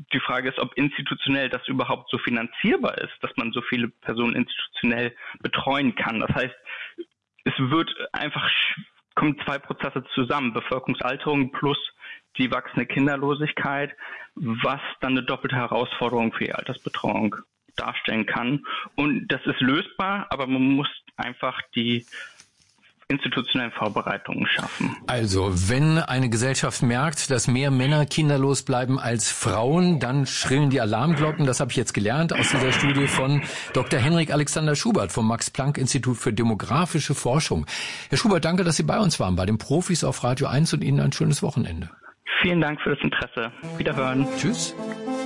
die Frage ist, ob institutionell das überhaupt so finanzierbar ist, dass man so viele Personen institutionell betreuen kann. Das heißt, es wird einfach, kommen zwei Prozesse zusammen, Bevölkerungsalterung plus die wachsende Kinderlosigkeit, was dann eine doppelte Herausforderung für die Altersbetreuung darstellen kann. Und das ist lösbar, aber man muss einfach die institutionellen Vorbereitungen schaffen. Also, wenn eine Gesellschaft merkt, dass mehr Männer kinderlos bleiben als Frauen, dann schrillen die Alarmglocken. Das habe ich jetzt gelernt aus dieser Studie von Dr. Henrik Alexander Schubert vom Max-Planck-Institut für demografische Forschung. Herr Schubert, danke, dass Sie bei uns waren, bei den Profis auf Radio 1 und Ihnen ein schönes Wochenende. Vielen Dank für das Interesse. Wiederhören. Tschüss.